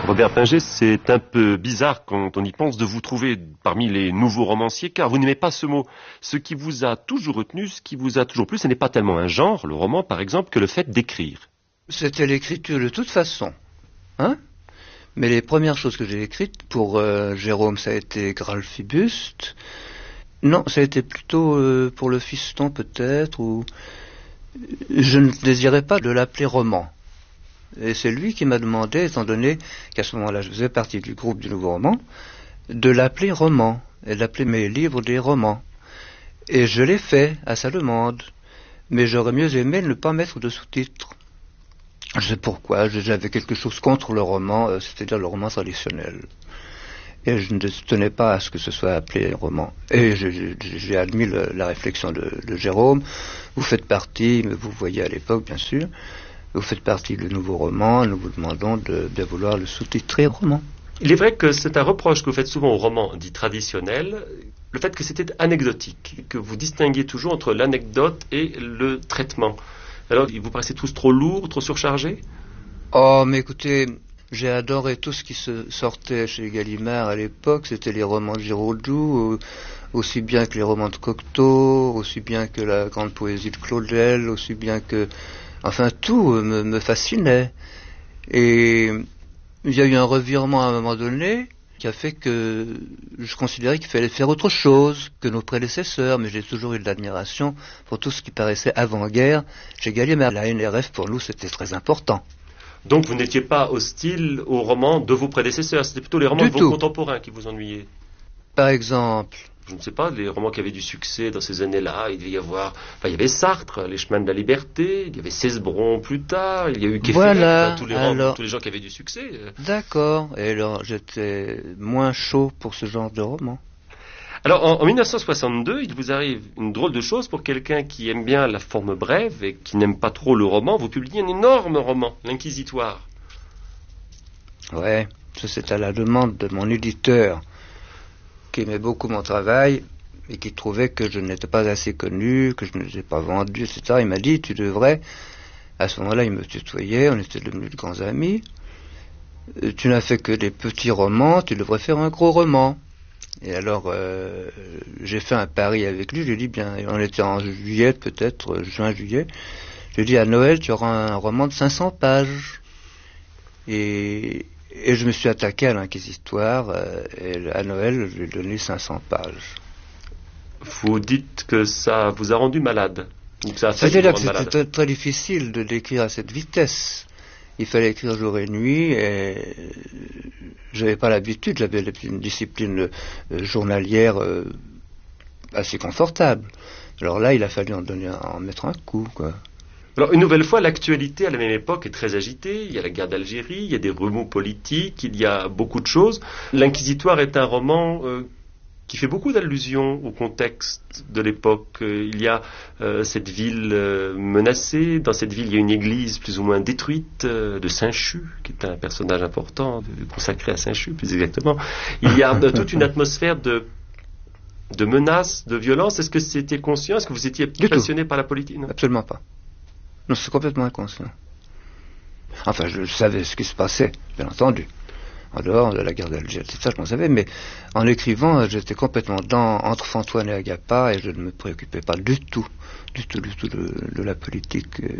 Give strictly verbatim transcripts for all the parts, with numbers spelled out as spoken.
Robert Pinget, c'est un peu bizarre quand on y pense de vous trouver parmi les nouveaux romanciers, car vous n'aimez pas ce mot. Ce qui vous a toujours retenu, ce qui vous a toujours plu, ce n'est pas tellement un genre, le roman par exemple, que le fait d'écrire. C'était l'écriture de toute façon, hein. Mais les premières choses que j'ai écrites, pour euh, Jérôme, ça a été Gralfibuste. Non, ça a été plutôt euh, pour le fiston peut-être, ou... Je ne désirais pas de l'appeler roman. Et c'est lui qui m'a demandé, étant donné qu'à ce moment-là je faisais partie du groupe du Nouveau Roman, de l'appeler roman, et d'appeler mes livres des romans. Et je l'ai fait, à sa demande. Mais j'aurais mieux aimé ne pas mettre de sous-titres. Je sais pourquoi, j'avais quelque chose contre le roman, euh, c'est-à-dire le roman traditionnel. Et je ne tenais pas à ce que ce soit appelé roman. Et j'ai, j'ai admis le, la réflexion de, de Jérôme. Vous faites partie, mais vous voyez à l'époque bien sûr, vous faites partie du Nouveau Roman, nous vous demandons de bien vouloir le sous-titrer roman. Il est vrai que c'est un reproche que vous faites souvent aux romans dits traditionnels, le fait que c'était anecdotique, que vous distinguiez toujours entre l'anecdote et le traitement. Alors, il vous paraissait tous trop lourd, trop surchargé ? Oh, mais écoutez, j'ai adoré tout ce qui se sortait chez Gallimard à l'époque, c'était les romans de Giraudoux, aussi bien que les romans de Cocteau, aussi bien que la grande poésie de Claudel, aussi bien que... Enfin, tout me, me fascinait. Et il y a eu un revirement à un moment donné qui a fait que je considérais qu'il fallait faire autre chose que nos prédécesseurs, mais j'ai toujours eu de l'admiration pour tout ce qui paraissait avant-guerre chez Gallimard. La N R F, pour nous, c'était très important. Donc vous n'étiez pas hostile aux romans de vos prédécesseurs, c'était plutôt les romans du de vos tout. contemporains qui vous ennuyaient. Par exemple, je ne sais pas, les romans qui avaient du succès dans ces années-là, il devait y avoir... Enfin, il y avait Sartre, Les Chemins de la Liberté, il y avait Cesbron plus tard, il y a eu Kéffer, voilà, enfin, tous, les alors, romans, tous les gens qui avaient du succès. D'accord, et alors j'étais moins chaud pour ce genre de roman. Alors, en, en dix-neuf cent soixante-deux, il vous arrive une drôle de chose pour quelqu'un qui aime bien la forme brève et qui n'aime pas trop le roman. Vous publiez un énorme roman, L'Inquisitoire. Ouais, ça c'est à la demande de mon éditeur, qui aimait beaucoup mon travail et qui trouvait que je n'étais pas assez connu, que je ne l'ai pas vendu, et cetera. Il m'a dit, tu devrais... À ce moment-là, il me tutoyait, on était devenus de grands amis. Tu n'as fait que des petits romans, tu devrais faire un gros roman. Et alors, euh, j'ai fait un pari avec lui, j'ai dit, bien, on était en juillet, peut-être, juin-juillet, j'ai dit, à Noël, tu auras un roman de cinq cents pages. Et... Et je me suis attaqué à l'Inquisitoire, euh, et à Noël, je lui ai donné cinq cents pages. Vous dites que ça vous a rendu malade. Ça a C'est-à-dire que c'était très, très difficile de l'écrire à cette vitesse. Il fallait écrire jour et nuit, et j'avais pas l'habitude, j'avais une discipline euh, journalière euh, assez confortable. Alors là, il a fallu en, donner, en mettre un coup, quoi. Alors, une nouvelle fois, l'actualité à la même époque est très agitée. Il y a la guerre d'Algérie, il y a des remous politiques, il y a beaucoup de choses. L'Inquisitoire est un roman euh, qui fait beaucoup d'allusions au contexte de l'époque. Euh, il y a euh, cette ville euh, menacée. Dans cette ville, il y a une église plus ou moins détruite euh, de Saint-Chu, qui est un personnage important, de, consacré à Saint-Chu, plus exactement. Il y a euh, toute une atmosphère de... de menaces, de violence. Est-ce que c'était conscient? Est-ce que vous étiez Du passionné tout. par la politique? Non. Absolument pas. Non, c'est complètement inconscient. Enfin, je savais ce qui se passait, bien entendu. En dehors de la guerre d'Algérie, c'est ça, je m'en savais, mais en écrivant, j'étais complètement dans, entre Fantoine et Agappa, et je ne me préoccupais pas du tout, du tout, du tout de, de la politique euh,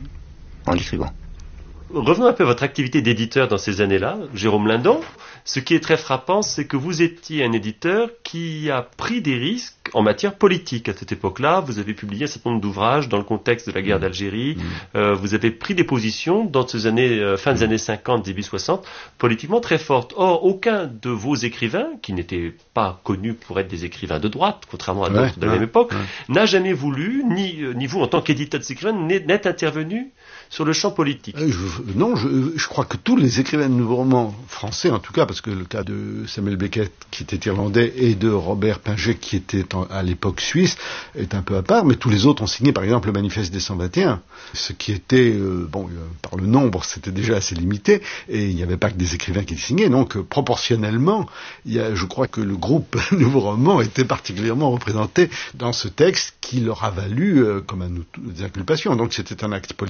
en écrivant. Revenons un peu à votre activité d'éditeur dans ces années-là, Jérôme Lindon. Ce qui est très frappant, c'est que vous étiez un éditeur qui a pris des risques en matière politique. À cette époque-là, vous avez publié un certain nombre d'ouvrages dans le contexte de la guerre d'Algérie. Mmh. Euh, vous avez pris des positions dans ces années, euh, fin des années cinquante, début soixante, politiquement très fortes. Or, aucun de vos écrivains, qui n'étaient pas connus pour être des écrivains de droite, contrairement à d'autres ouais, de la ouais, même époque, ouais. n'a jamais voulu, ni, euh, ni vous en tant qu'éditeur de ces écrivains, n'êtes intervenu sur le champ politique. Euh, je, non, je, je crois que tous les écrivains de nouveaux romans français, en tout cas, parce que le cas de Samuel Beckett, qui était irlandais, et de Robert Pinget, qui était en, à l'époque suisse, est un peu à part, mais tous les autres ont signé, par exemple, le Manifeste des cent vingt et un, ce qui était, euh, bon, euh, par le nombre, c'était déjà assez limité, et il n'y avait pas que des écrivains qui signaient, donc euh, proportionnellement, il y a, je crois que le groupe Nouveau Roman était particulièrement représenté dans ce texte qui leur a valu euh, comme un, des inculpations, donc c'était un acte politique, malgré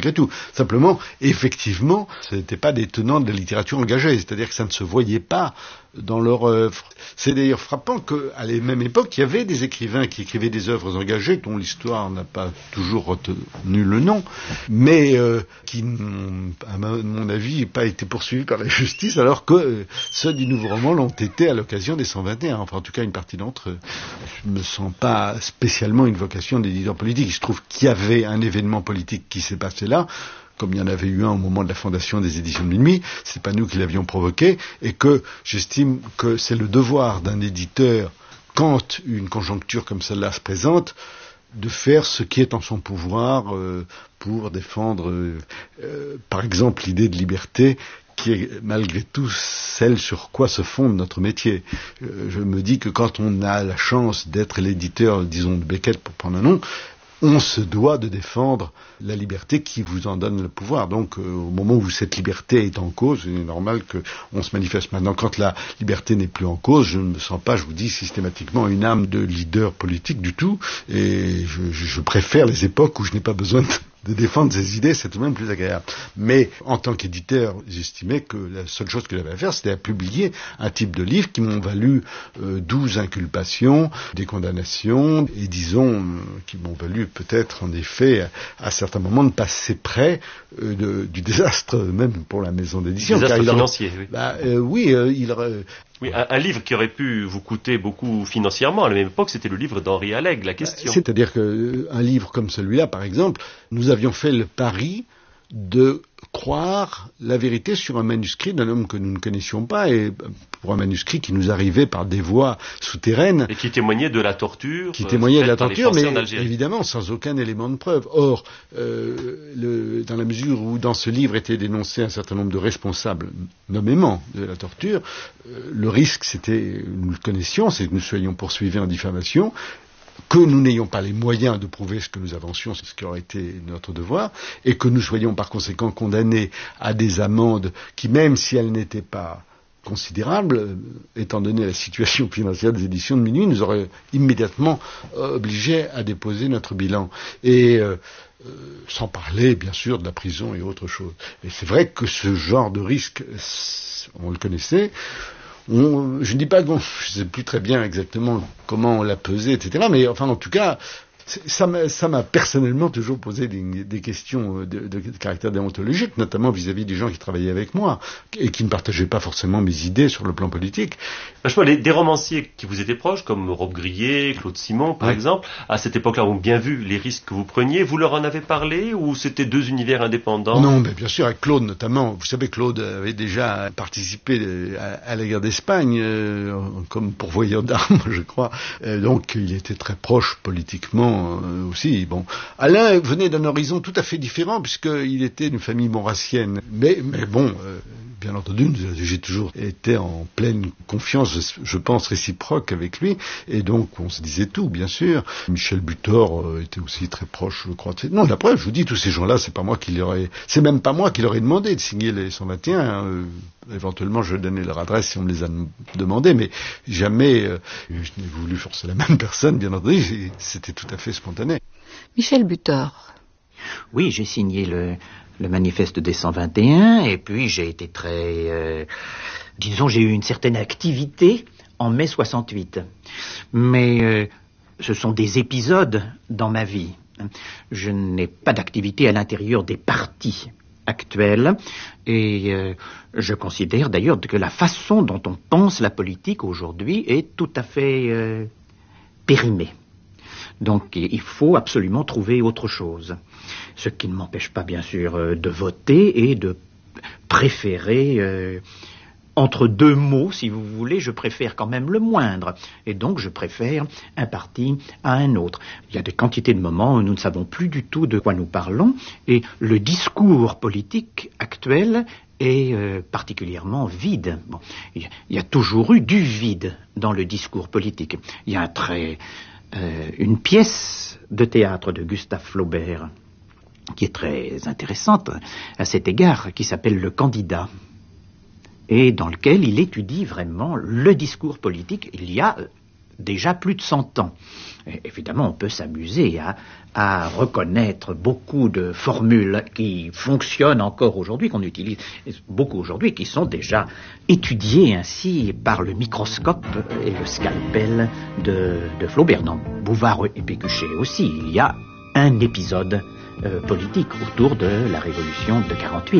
malgré tout. Simplement, effectivement, ce n'était pas des tenants de la littérature engagée, c'est-à-dire que ça ne se voyait pas dans leur œuvre. C'est d'ailleurs frappant qu'à la même époque, il y avait des écrivains qui écrivaient des œuvres engagées, dont l'histoire n'a pas toujours retenu le nom, mais euh, qui n'ont, à mon avis, pas été poursuivis par la justice, alors que euh, ceux du Nouveau Roman l'ont été à l'occasion des cent vingt et un. Enfin, en tout cas, une partie d'entre eux. Je ne me sens pas spécialement une vocation d'éditeur politique. Il se trouve qu'il y avait un événement politique qui s'est passé là, comme il y en avait eu un au moment de la fondation des éditions de Minuit, c'est pas nous qui l'avions provoqué, et que j'estime que c'est le devoir d'un éditeur, quand une conjoncture comme celle-là se présente, de faire ce qui est en son pouvoir euh, pour défendre, euh, euh, par exemple, l'idée de liberté, qui est malgré tout celle sur quoi se fonde notre métier. Euh, je me dis que quand on a la chance d'être l'éditeur, disons, de Beckett, pour prendre un nom, on se doit de défendre la liberté qui vous en donne le pouvoir. Donc, euh, au moment où cette liberté est en cause, il est normal qu'on se manifeste. Maintenant, quand la liberté n'est plus en cause, je ne me sens pas, je vous dis, systématiquement une âme de leader politique du tout. Et je, je, je préfère les époques où je n'ai pas besoin de de défendre ses idées, c'est tout de même plus agréable. Mais en tant qu'éditeur, j'estimais que la seule chose que j'avais à faire, c'était à publier un type de livres qui m'ont valu euh, douze inculpations, des condamnations, et disons, euh, qui m'ont valu peut-être en effet, à, à certains moments, de passer près euh, de, du désastre, même pour la maison d'édition. Désastre car financier, il oui. Bah, euh, oui, euh, il... Euh, Oui, un, un livre qui aurait pu vous coûter beaucoup financièrement à la même époque, c'était le livre d'Henri Allègre, La Question. C'est-à-dire qu'un livre comme celui-là, par exemple, nous avions fait le pari de croire la vérité sur un manuscrit d'un homme que nous ne connaissions pas, et pour un manuscrit qui nous arrivait par des voies souterraines. Et qui témoignait de la torture. Qui témoignait de la torture, mais en évidemment sans aucun élément de preuve. Or, euh, le, dans la mesure où dans ce livre était dénoncé un certain nombre de responsables, nommément de la torture, euh, le risque, c'était, nous le connaissions, c'est que nous soyons poursuivis en diffamation, que nous n'ayons pas les moyens de prouver ce que nous avancions, c'est ce qui aurait été notre devoir, et que nous soyons par conséquent condamnés à des amendes qui, même si elles n'étaient pas considérables, étant donné la situation financière des éditions de Minuit, nous auraient immédiatement euh, obligés à déposer notre bilan. Et euh, euh, sans parler, bien sûr, de la prison et autre chose. Et c'est vrai que ce genre de risque, on le connaissait. On, je ne dis pas que bon, je ne sais plus très bien exactement comment on l'a pesé, et cetera. Mais enfin, en tout cas, ça m'a, ça m'a personnellement toujours posé des, des questions de, de, de caractère déontologique, notamment vis-à-vis des gens qui travaillaient avec moi et qui ne partageaient pas forcément mes idées sur le plan politique. Je vois les, des romanciers qui vous étaient proches, comme Rob Grillet, Claude Simon, par ouais. exemple, à cette époque-là, ont bien vu les risques que vous preniez. Vous leur en avez parlé ou c'était deux univers indépendants? Non, mais bien sûr, avec Claude notamment. Vous savez, Claude avait déjà participé à, à la guerre d'Espagne euh, comme pourvoyeur d'armes, je crois. Euh, donc, il était très proche politiquement. Euh, aussi, bon. Alain venait d'un horizon tout à fait différent puisqu'il était d'une famille maurassienne. Mais, mais bon, euh, bien entendu, j'ai toujours été en pleine confiance, je, je pense, réciproque avec lui. Et donc, on se disait tout, bien sûr. Michel Butor euh, était aussi très proche, je crois. Non, la preuve, je vous dis, tous ces gens-là, c'est pas moi qui leur ai, c'est même pas moi qui leur ai demandé de signer les cent vingt et un. Hein. Euh, éventuellement, je donnais leur adresse si on me les a demandé, mais jamais euh, je n'ai voulu forcer la même personne, bien entendu. C'était tout à fait spontané. Michel Butor. Oui, j'ai signé le, le manifeste des cent vingt et un, et puis j'ai été très... Euh, disons, j'ai eu une certaine activité en mai soixante-huit. Mais euh, ce sont des épisodes dans ma vie. Je n'ai pas d'activité à l'intérieur des partis actuels, et euh, je considère d'ailleurs que la façon dont on pense la politique aujourd'hui est tout à fait euh, périmée. Donc il faut absolument trouver autre chose. Ce qui ne m'empêche pas bien sûr de voter et de préférer, euh, entre deux mots si vous voulez, je préfère quand même le moindre. Et donc je préfère un parti à un autre. Il y a des quantités de moments où nous ne savons plus du tout de quoi nous parlons. Et le discours politique actuel est euh, particulièrement vide. Bon, il y a toujours eu du vide dans le discours politique. Il y a un très... Euh, une pièce de théâtre de Gustave Flaubert qui est très intéressante à cet égard, qui s'appelle Le Candidat, et dans lequel il étudie vraiment le discours politique. Il y a déjà plus de cent ans. Et évidemment, on peut s'amuser à, à reconnaître beaucoup de formules qui fonctionnent encore aujourd'hui, qu'on utilise beaucoup aujourd'hui, qui sont déjà étudiées ainsi par le microscope et le scalpel de, de Flaubert. Dans Bouvard et Pécuchet aussi, il y a un épisode euh, politique autour de la Révolution de quarante-huit.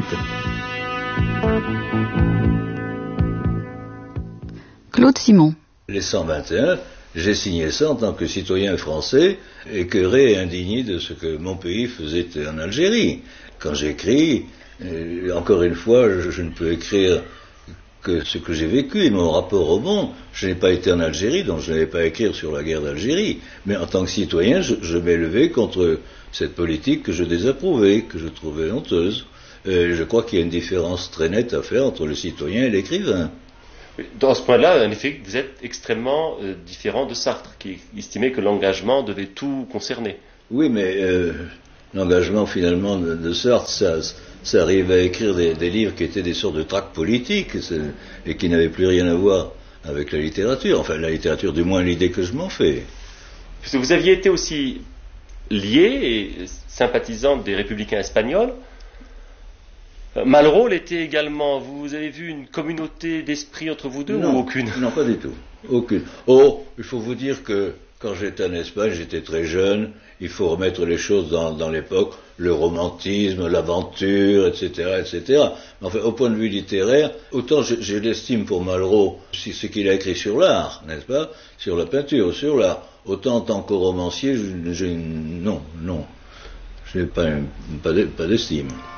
Claude Simon. Les cent vingt et un, j'ai signé ça en tant que citoyen français, écœuré et indigné de ce que mon pays faisait en Algérie. Quand j'écris, euh, encore une fois, je, je ne peux écrire que ce que j'ai vécu et mon rapport au monde. Je n'ai pas été en Algérie, donc je n'avais pas à écrire sur la guerre d'Algérie. Mais en tant que citoyen, je, je m'élevais contre cette politique que je désapprouvais, que je trouvais honteuse. Euh, je crois qu'il y a une différence très nette à faire entre le citoyen et l'écrivain. Dans ce point-là, en effet, vous êtes extrêmement euh, différent de Sartre, qui estimait que l'engagement devait tout concerner. Oui, mais euh, l'engagement finalement de, de Sartre, ça, ça arrive à écrire des, des livres qui étaient des sortes de tracts politiques et qui n'avaient plus rien à voir avec la littérature. Enfin, la littérature, du moins l'idée que je m'en fais. Puisque vous aviez été aussi lié et sympathisant des républicains espagnols. Malraux l'était également. Vous avez vu une communauté d'esprit entre vous deux non, ou aucune? Non, pas du tout. Aucune. Oh, il faut vous dire que quand j'étais en Espagne, j'étais très jeune. Il faut remettre les choses dans, dans l'époque, le romantisme, l'aventure, et cetera, et cetera. Enfin, au point de vue littéraire, autant j'ai l'estime pour Malraux, ce qu'il a écrit sur l'art, n'est-ce pas, sur la peinture, sur l'art. Autant en tant que romancier, je, je, non, non, je n'ai pas, pas d'estime.